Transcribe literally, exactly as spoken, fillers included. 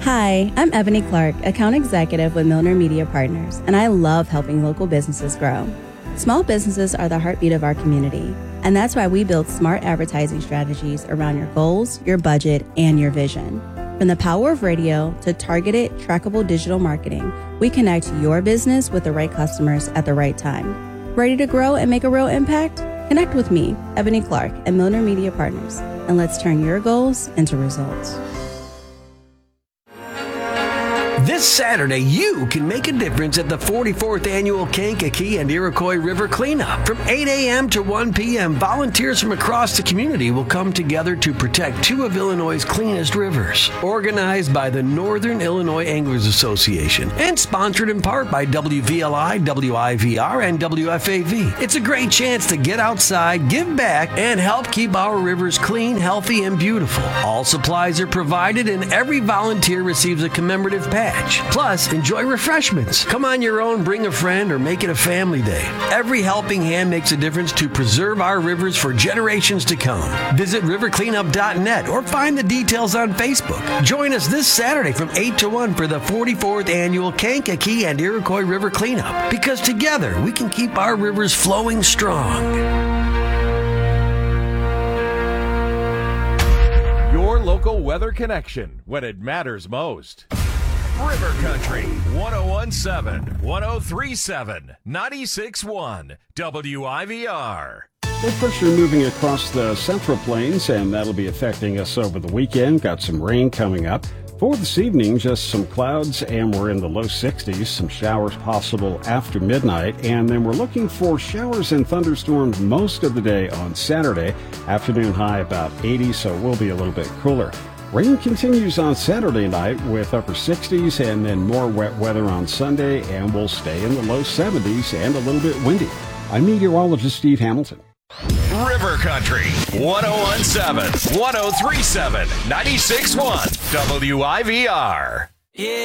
Hi, I'm Ebony Clark, Account Executive with Milner Media Partners, and I love helping local businesses grow. Small businesses are the heartbeat of our community, and that's why we build smart advertising strategies around your goals, your budget, and your vision. From the power of radio to targeted, trackable digital marketing, we connect your business with the right customers at the right time. Ready to grow and make a real impact? Connect with me, Ebony Clark, at Milner Media Partners, and let's turn your goals into results. This Saturday, you can make a difference at the forty-fourth Annual Kankakee and Iroquois River Cleanup. From eight a.m. to one p.m., volunteers from across the community will come together to protect two of Illinois' cleanest rivers. Organized by the Northern Illinois Anglers Association and sponsored in part by W V L I, W I V R, and W F A V. It's a great chance to get outside, give back, and help keep our rivers clean, healthy, and beautiful. All supplies are provided, and every volunteer receives a commemorative patch. Plus, enjoy refreshments. Come on your own, bring a friend, or make it a family day. Every helping hand makes a difference to preserve our rivers for generations to come. Visit river cleanup dot net or find the details on Facebook. Join us this Saturday from eight to one for the forty-fourth Annual Kankakee and Iroquois River Cleanup, because together we can keep our rivers flowing strong. Your local weather connection when it matters most. River Country, one oh one point seven, one oh three point seven, ninety-six point one, W I V R. Low pressure moving across the Central Plains, and that'll be affecting us over the weekend. Got some rain coming up. For this evening, just some clouds, and we're in the low sixties. Some showers possible after midnight, and then we're looking for showers and thunderstorms most of the day on Saturday. Afternoon high about eighty, so it will be a little bit cooler. Rain continues on Saturday night with upper sixties, and then more wet weather on Sunday, and we'll stay in the low seventies and a little bit windy. I'm meteorologist Steve Hamilton. River Country, one oh one point seven, one oh three point seven, ninety-six point one, W I V R. Yeah.